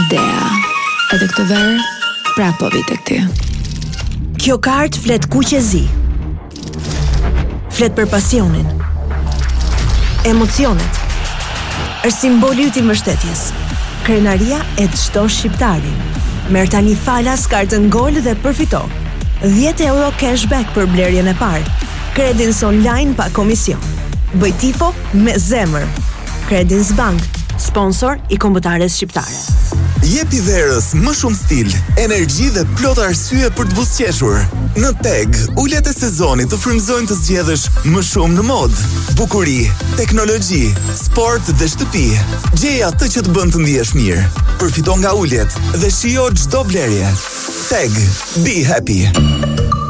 idea. Edhe këtë verë, prapo vi tek ty. Kjo kartë flet kuqezi. Flet për pasionin. Emocionet. Është simboli yt i mbështetjes. Krenaria e çdo shqiptari. Merr tani falas kartën Gol dhe përfito 10 euro cashback për blerjen e parë. Credins online pa komision. Bëj tifo me zemër. Credins Bank, sponsor i kombëtares shqiptare. Jepi verës më shumë stil, energji dhe plot arsye për të buzëqeshur. Në Teg, ulet e sezonit të frymëzojnë të zgjedhësh më shumë në modë, bukuri, teknologji, sport dhe shtëpi. Gjej atë që të bën të ndihesh mirë. Përfito nga ulet dhe shijo çdo blerje. Teg, be happy.